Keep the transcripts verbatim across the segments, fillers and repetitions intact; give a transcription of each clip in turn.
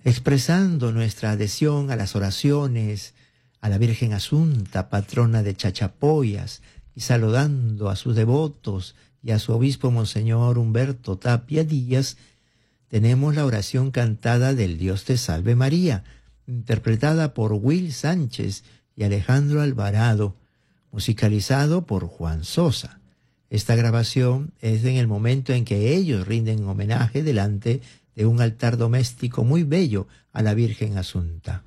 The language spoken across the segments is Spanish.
expresando nuestra adhesión a las oraciones a la Virgen Asunta, patrona de Chachapoyas, y saludando a sus devotos y a su obispo Monseñor Humberto Tapia Díaz, tenemos la oración cantada del Dios te salve María, interpretada por Will Sánchez y Alejandro Alvarado, musicalizado por Juan Sosa. Esta grabación es en el momento en que ellos rinden homenaje delante de un altar doméstico muy bello a la Virgen Asunta.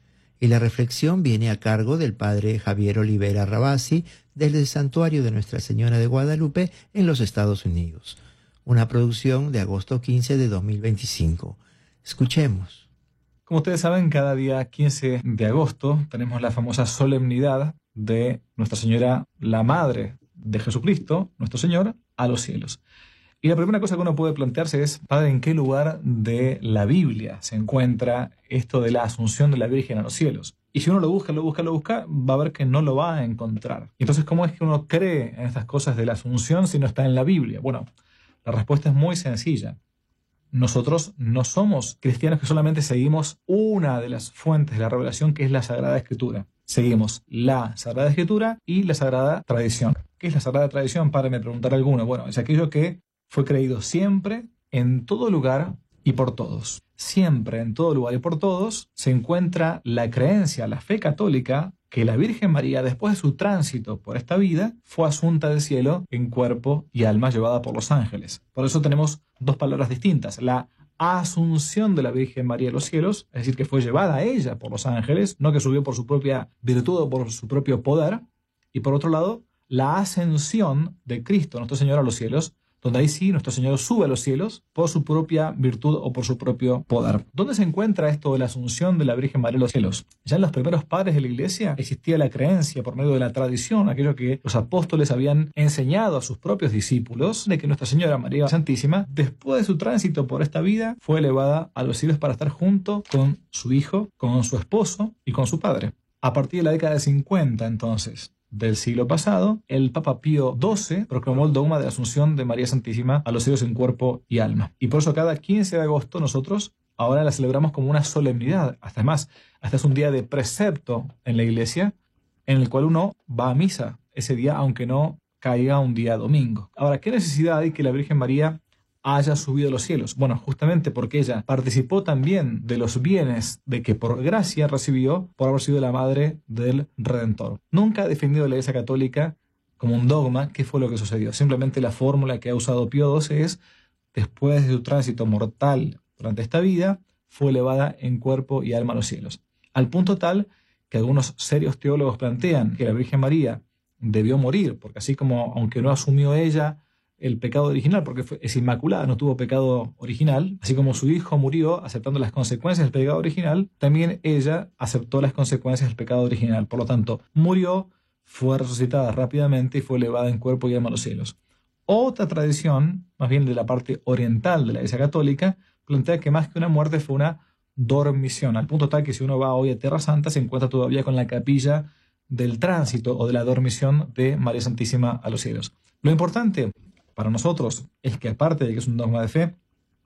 Y la reflexión viene a cargo del padre Javier Olivera Rabasi desde el Santuario de Nuestra Señora de Guadalupe en los Estados Unidos. Una producción de agosto quince de dos mil veinticinco. Escuchemos. Como ustedes saben, cada día quince de agosto tenemos la famosa solemnidad de Nuestra Señora, la Madre de Jesucristo, nuestro Señor, a los cielos. Y la primera cosa que uno puede plantearse es, padre, ¿en qué lugar de la Biblia se encuentra esto de la asunción de la Virgen a los cielos? Y si uno lo busca, lo busca, lo busca, va a ver que no lo va a encontrar. Entonces, ¿cómo es que uno cree en estas cosas de la asunción si no está en la Biblia? Bueno, la respuesta es muy sencilla. Nosotros no somos cristianos que solamente seguimos una de las fuentes de la revelación, que es la Sagrada Escritura. Seguimos la Sagrada Escritura y la Sagrada Tradición. ¿Qué es la Sagrada Tradición? Para me preguntar alguno. Bueno, es aquello que fue creído siempre, en todo lugar y por todos. Siempre, en todo lugar y por todos, se encuentra la creencia, la fe católica, que la Virgen María, después de su tránsito por esta vida, fue asunta del cielo en cuerpo y alma llevada por los ángeles. Por eso tenemos dos palabras distintas. La asunción de la Virgen María a los cielos, es decir, que fue llevada a ella por los ángeles, no que subió por su propia virtud o por su propio poder. Y por otro lado, la ascensión de Cristo, nuestro Señor, a los cielos, donde ahí sí nuestro Señor sube a los cielos por su propia virtud o por su propio poder. ¿Dónde se encuentra esto de la asunción de la Virgen María a los cielos? Ya en los primeros padres de la Iglesia existía la creencia por medio de la tradición, aquello que los apóstoles habían enseñado a sus propios discípulos, de que Nuestra Señora María Santísima, después de su tránsito por esta vida, fue elevada a los cielos para estar junto con su Hijo, con su esposo y con su Padre. A partir de la década de cincuenta, entonces, del siglo pasado, el Papa Pío doce proclamó el dogma de la Asunción de María Santísima a los cielos en cuerpo y alma. Y por eso cada quince de agosto nosotros ahora la celebramos como una solemnidad. Hasta más, hasta es un día de precepto en la Iglesia, en el cual uno va a misa ese día, aunque no caiga un día domingo. Ahora, ¿qué necesidad hay que la Virgen María haya subido a los cielos? Bueno, justamente porque ella participó también de los bienes de que por gracia recibió por haber sido la madre del Redentor. Nunca ha defendido la Iglesia Católica como un dogma qué fue lo que sucedió. Simplemente la fórmula que ha usado Pío doce es, después de su tránsito mortal durante esta vida, fue elevada en cuerpo y alma a los cielos. Al punto tal que algunos serios teólogos plantean que la Virgen María debió morir, porque así como, aunque no asumió ella el pecado original, porque fue, es inmaculada, no tuvo pecado original, así como su hijo murió aceptando las consecuencias del pecado original, también ella aceptó las consecuencias del pecado original. Por lo tanto, murió, fue resucitada rápidamente y fue elevada en cuerpo y alma a los cielos. Otra tradición, más bien de la parte oriental de la Iglesia Católica, plantea que más que una muerte fue una dormición, al punto tal que si uno va hoy a Tierra Santa se encuentra todavía con la capilla del tránsito o de la dormición de María Santísima a los cielos. Lo importante para nosotros es que, aparte de que es un dogma de fe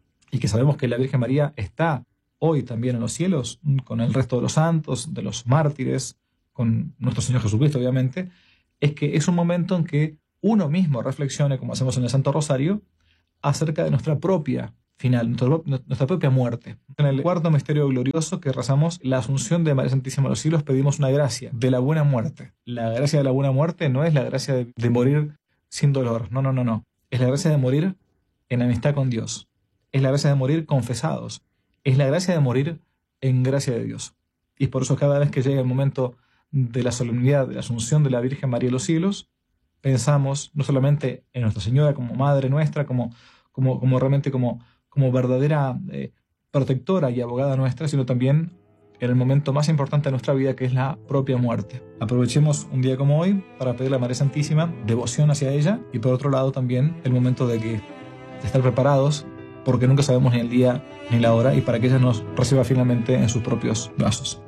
y que sabemos que la Virgen María está hoy también en los cielos con el resto de los santos, de los mártires, con nuestro Señor Jesucristo obviamente, es que es un momento en que uno mismo reflexione, como hacemos en el Santo Rosario, acerca de nuestra propia final, nuestra, nuestra propia muerte. En el cuarto misterio glorioso que rezamos, la Asunción de María Santísima a los cielos, pedimos una gracia de la buena muerte. La gracia de la buena muerte no es la gracia de, de morir sin dolor, no, no, no, no. Es la gracia de morir en amistad con Dios. Es la gracia de morir confesados. Es la gracia de morir en gracia de Dios. Y por eso cada vez que llega el momento de la solemnidad de la Asunción de la Virgen María a los cielos, pensamos no solamente en Nuestra Señora como Madre nuestra, como, como, como realmente como, como verdadera eh, protectora y abogada nuestra, sino también en el momento más importante de nuestra vida, que es la propia muerte. Aprovechemos un día como hoy para pedirle a María Santísima devoción hacia ella y por otro lado también el momento de, que, de estar preparados, porque nunca sabemos ni el día ni la hora, y para que ella nos reciba finalmente en sus propios brazos.